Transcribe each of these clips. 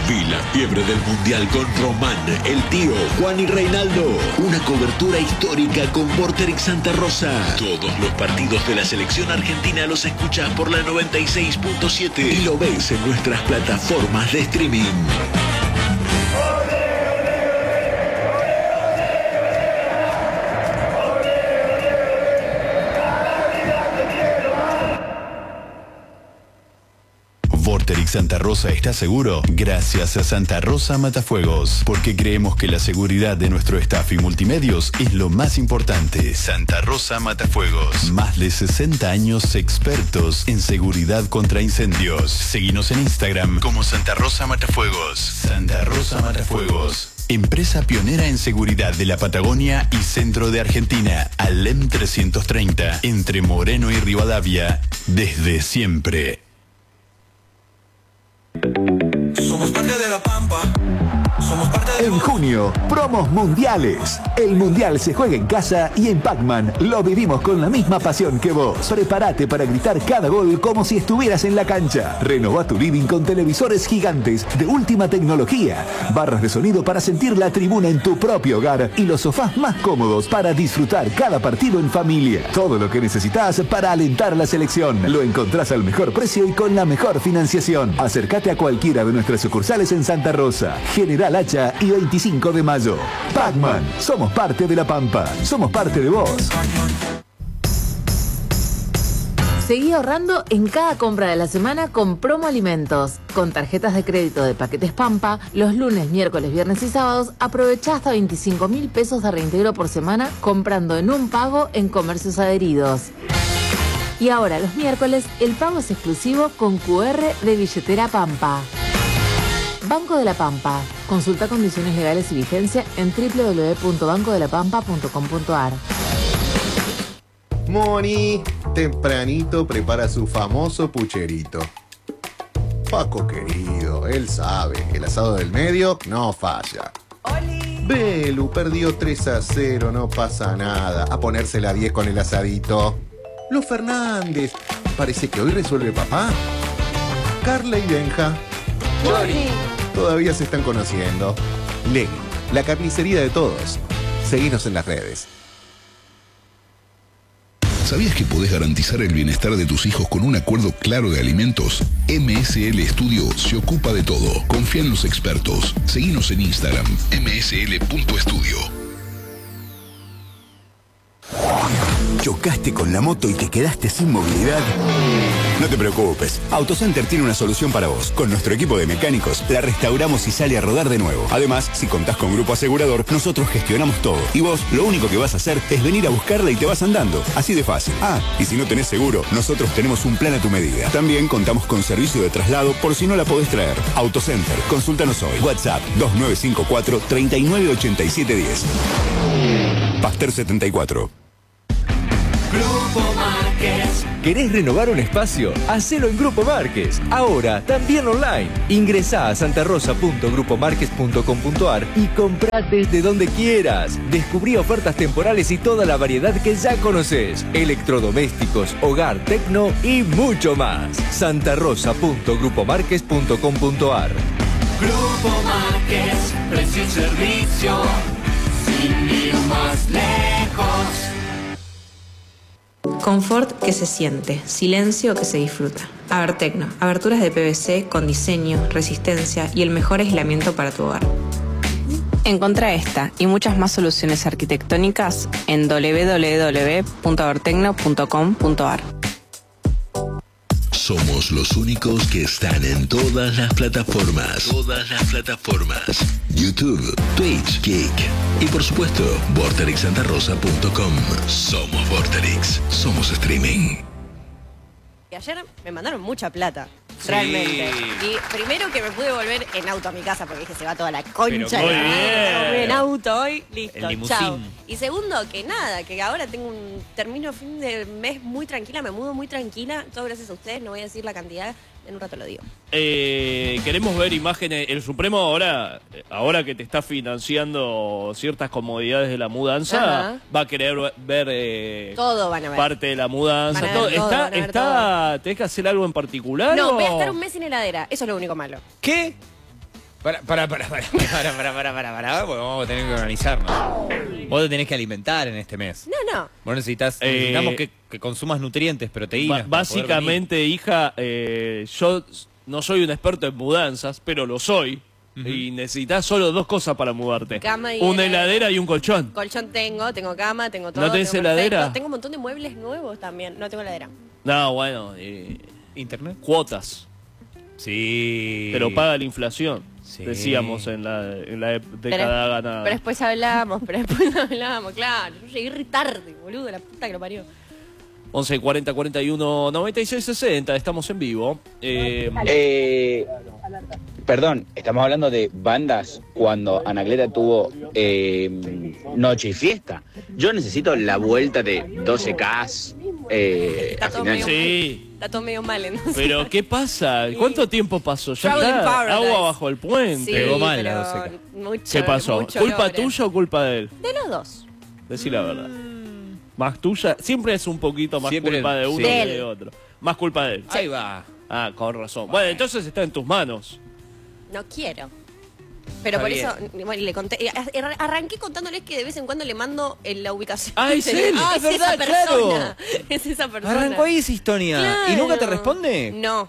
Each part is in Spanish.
Viví la fiebre del Mundial con Román, el tío, Juan y Reinaldo. Una cobertura histórica con Vorterix Santa Rosa. Todos los partidos de la selección argentina los escuchás por la 96.7 y lo ves en nuestras plataformas de streaming. Vorterix Santa Rosa está seguro gracias a Santa Rosa Matafuegos, porque creemos que la seguridad de nuestro staff y multimedios es lo más importante. Santa Rosa Matafuegos, más de 60 años expertos en seguridad contra incendios. Seguinos en Instagram como Santa Rosa Matafuegos. Santa Rosa Matafuegos, empresa pionera en seguridad de la Patagonia y centro de Argentina. Alem 330, entre Moreno y Rivadavia, desde siempre. Somos parte de la Pampa. Somos parte de... En junio, promos mundiales. El mundial se juega en casa y en Pac-Man lo vivimos con la misma pasión que vos. Prepárate para gritar cada gol como si estuvieras en la cancha. Renová tu living con televisores gigantes de última tecnología, barras de sonido para sentir la tribuna en tu propio hogar y los sofás más cómodos para disfrutar cada partido en familia. Todo lo que necesitas para alentar a la selección lo encontrás al mejor precio y con la mejor financiación. Acércate a cualquiera de nuestras sucursales en Santa Rosa, General Hacha y 25 de mayo. Pac-Man, somos parte de la Pampa, somos parte de vos. Seguí ahorrando en cada compra de la semana con Promo Alimentos. Con tarjetas de crédito de Paquetes Pampa, los lunes, miércoles, viernes y sábados, aprovechá hasta 25.000 pesos de reintegro por semana comprando en un pago en comercios adheridos. Y ahora, los miércoles, el pago es exclusivo con QR de Billetera Pampa. Banco de la Pampa. Consulta condiciones legales y vigencia en www.bancodelapampa.com.ar. Moni, tempranito prepara su famoso pucherito. Paco querido, él sabe, el asado del medio no falla. Belu perdió 3-0, no pasa nada. A ponerse la 10 con el asadito. Los Fernández, parece que hoy resuelve papá. Carla y Benja. Todavía se están conociendo. Legui, la carnicería de todos. Seguinos en las redes. ¿Sabías que podés garantizar el bienestar de tus hijos con un acuerdo claro de alimentos? MSL Studio se ocupa de todo. Confía en los expertos. Seguinos en Instagram, msl.studio. ¿Chocaste con la moto y te quedaste sin movilidad? No te preocupes, AutoCenter tiene una solución para vos. Con nuestro equipo de mecánicos la restauramos y sale a rodar de nuevo. Además, si contás con grupo asegurador, nosotros gestionamos todo. Y vos lo único que vas a hacer es venir a buscarla y te vas andando. Así de fácil. Ah, y si no tenés seguro, nosotros tenemos un plan a tu medida. También contamos con servicio de traslado por si no la podés traer. AutoCenter, consúltanos hoy. WhatsApp 2954 398710. Pasteur 74. Grupo Márquez. ¿Querés renovar un espacio? Hacelo en Grupo Márquez. Ahora, también online. Ingresá a santarosa.grupomarquez.com.ar y comprá desde donde quieras. Descubrí ofertas temporales y toda la variedad que ya conoces. Electrodomésticos, hogar, tecno y mucho más. santarosa.grupomarquez.com.ar. Grupo Márquez, precio y servicio, sin ir más lejos. Confort que se siente, silencio que se disfruta. Abertecno, aberturas de PVC con diseño, resistencia y el mejor aislamiento para tu hogar. Encontrá esta y muchas más soluciones arquitectónicas en www.abertecno.com.ar. Somos los únicos que están en todas las plataformas. YouTube, Twitch, Kick y por supuesto, vorterixsantarosa.com. Somos Vorterix. Somos streaming. Ayer me mandaron mucha plata, Sí. realmente. Y primero que me pude volver en auto a mi casa porque dije se va toda la concha. Pero muy de la madre, bien. me voy en auto hoy, listo, El limusín. chao. Y segundo, que nada, que ahora tengo un termino fin de mes muy tranquila, me mudo muy tranquila, todo gracias a ustedes, no voy a decir la cantidad, en un rato lo digo. Queremos ver imágenes. El Supremo ahora que te está financiando ciertas comodidades de la mudanza, Ajá. va a querer ver Todo van a ver. parte de la mudanza. Van a ver Todo. todo, van a ver ¿Tenés que hacer algo en particular? No, o- voy a estar un mes sin heladera, eso es lo único malo. ¿Qué? Para, porque vamos a tener que organizarnos. Vos te tenés que alimentar en este mes. No. Vos necesitamos que consumas nutrientes, proteínas. Básicamente, hija, yo no soy un experto en mudanzas, pero lo soy. Y necesitas solo 2 cosas para mudarte. Cama y una heladera y un colchón. Colchón tengo cama, tengo todo. ¿No tenés heladera? Tengo un montón de muebles nuevos también. No tengo heladera. No, bueno. ¿Internet? Cuotas. Sí. Pero paga la inflación. Sí. Decíamos en la década ganada. Pero después hablamos, claro. Yo llegué re tarde, boludo, la puta que lo parió. 11 40 41 96 60, estamos en vivo. Perdón, estamos hablando de bandas cuando Anacleta tuvo Noche y Fiesta. Yo necesito la vuelta de 12K. Está todo medio mal, entonces. Pero ¿qué pasa? ¿Cuánto tiempo pasó? Ya Traveling está, Paradise. agua bajo el puente. Sí, Pegó mal pero la 12K. ¿Qué pasó? ¿Culpa tuya o culpa de él? De los dos. Decí la verdad. Más tuya, siempre es un poquito más culpa de uno que de otro. Más culpa de él. Ahí va. Ah, con razón. Bueno, entonces está en tus manos. No quiero. Pero por eso, bueno, le conté, arranqué contándoles que de vez en cuando le mando la ubicación. Ah, es él. Es verdad, esa persona. claro. Es esa persona. Arrancó ahí esa historia. Claro. ¿Y nunca te responde? No.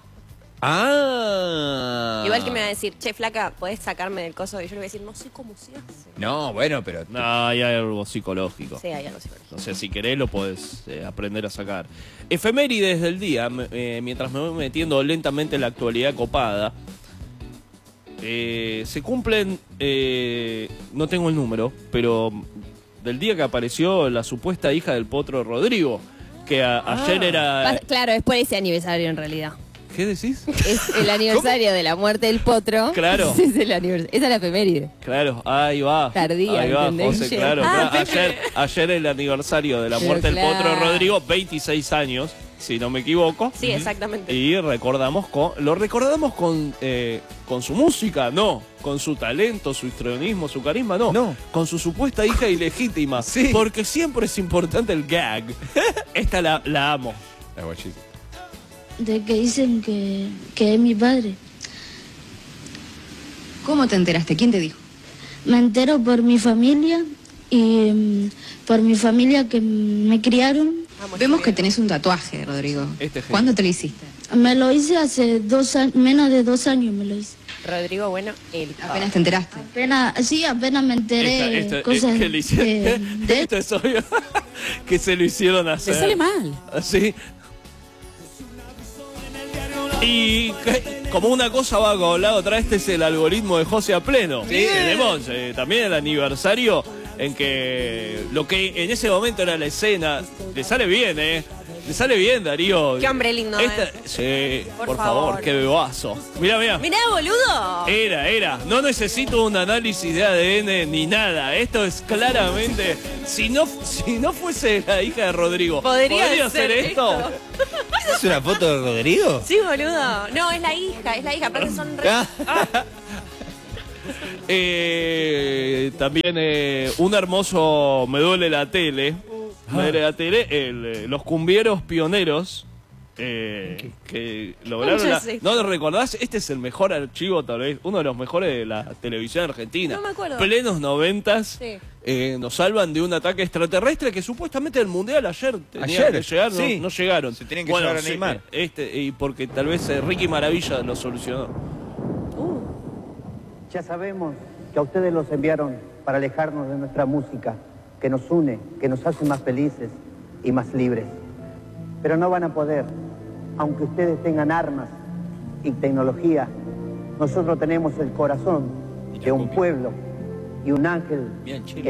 Ah. Igual que me va a decir, che, flaca, ¿podés sacarme del coso? Y yo le voy a decir, no sé cómo se hace. No, bueno, pero... No, hay algo psicológico. Sí, hay algo psicológico. O sea, si querés lo podés aprender a sacar. Efemérides del día, mientras me voy metiendo lentamente en la actualidad copada. Se cumplen, no tengo el número, pero del día que apareció la supuesta hija del Potro Rodrigo, que ayer era... Claro, es por ese aniversario en realidad. ¿Qué decís? Es el aniversario de la muerte del Potro. Claro. Es el aniversario. Esa es la efeméride. Claro, ahí va. Tardía, ahí va, ¿entendés? José, claro. Ayer el aniversario de la muerte del Potro Rodrigo, 26 años, si no me equivoco. Sí, exactamente. Y lo recordamos con su música, no. Con su talento, su histrionismo, su carisma, no. Con su supuesta hija ilegítima. Sí. Porque siempre es importante el gag. Esta la amo. La guachita. De que dicen que es mi padre. ¿Cómo te enteraste? ¿Quién te dijo? Me entero por mi familia y por mi familia que me criaron. Vemos que tenés un tatuaje, Rodrigo. ¿Cuándo te lo hiciste? Me lo hice hace 2 años, menos de 2 años me lo hice. Rodrigo, bueno, apenas te enteraste. Apenas me enteré cosas que le hicieron, esto es obvio que se lo hicieron hacer. Te sale mal. ¿Sí? Y como una cosa va con la otra, este es el algoritmo de José a pleno. Sí. Tenemos también el aniversario en que lo que en ese momento era la escena, le sale bien, le sale bien, Darío. Qué hombre lindo, Sí, por favor, qué bebazo. Mirá. Mirá, boludo. Era. No necesito un análisis de ADN ni nada. Esto es claramente... Si no fuese la hija de Rodrigo, ¿podría ser esto? ¿Es una foto de Rodrigo? Sí, boludo. No, es la hija. Aparte son también un hermoso Me duele la tele. Los cumbieros pioneros que lograron ¿No lo recordás? Este es el mejor archivo, tal vez, uno de los mejores de la televisión argentina. No me acuerdo. Plenos 90s. Sí. Nos salvan de un ataque extraterrestre que supuestamente el mundial ayer tenía que llegar, sí. no llegaron. Se tenían que llevar a Neymar. Y porque tal vez Ricky Maravilla lo solucionó. Ya sabemos que a ustedes los enviaron para alejarnos de nuestra música, que nos une, que nos hace más felices y más libres. Pero no van a poder, aunque ustedes tengan armas y tecnología. Nosotros tenemos el corazón de un pueblo y un ángel que